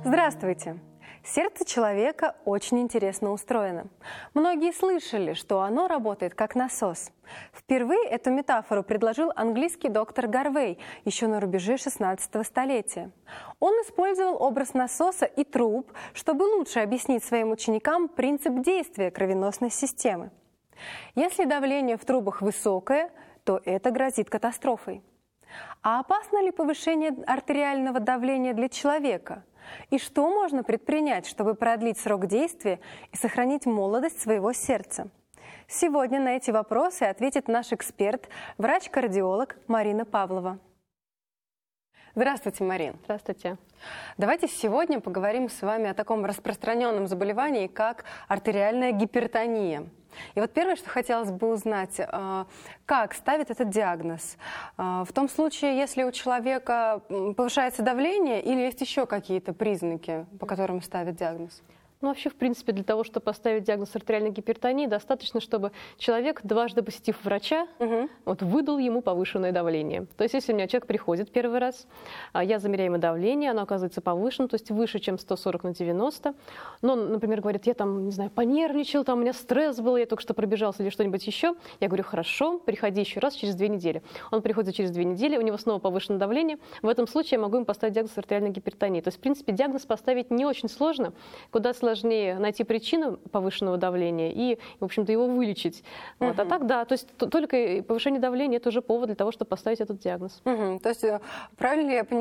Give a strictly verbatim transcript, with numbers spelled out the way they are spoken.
Здравствуйте! Сердце человека очень интересно устроено. Многие слышали, что оно работает как насос. Впервые эту метафору предложил английский доктор Гарвей еще на рубеже шестнадцатого столетия. Он использовал образ насоса и труб, чтобы лучше объяснить своим ученикам принцип действия кровеносной системы. Если давление в трубах высокое, то это грозит катастрофой. А опасно ли повышение артериального давления для человека? И что можно предпринять, чтобы продлить срок действия и сохранить молодость своего сердца? Сегодня на эти вопросы ответит наш эксперт, врач-кардиолог Марина Павлова. Здравствуйте, Марин. Здравствуйте. Давайте сегодня поговорим с вами о таком распространенном заболевании, как артериальная гипертония. И вот первое, что хотелось бы узнать, как ставят этот диагноз? В том случае, если у человека повышается давление или есть еще какие-то признаки, по которым ставят диагноз? Ну, вообще, в принципе, для того, чтобы поставить диагноз артериальной гипертонии, достаточно, чтобы человек, дважды посетив врача, угу. вот, выдал ему повышенное давление. То есть, если у меня человек приходит первый раз, я замеряю ему давление, оно оказывается повышено, то есть выше, чем сто сорок на девяносто. Но, например, говорит, я там, не знаю, понервничал, там у меня стресс был, я только что пробежался или что-нибудь еще. Я говорю, хорошо, приходи еще раз через две недели. Он приходит через две недели, у него снова повышенное давление. В этом случае я могу ему поставить диагноз артериальной гипертонии. То есть, в принципе, диагноз поставить не очень сложно, куда сложнее сложнее найти причину повышенного давления и, в общем-то, его вылечить. Uh-huh. Вот. А так, да, то есть только повышение давления – это уже повод для того, чтобы поставить этот диагноз. Uh-huh. То есть правильно я понимаю,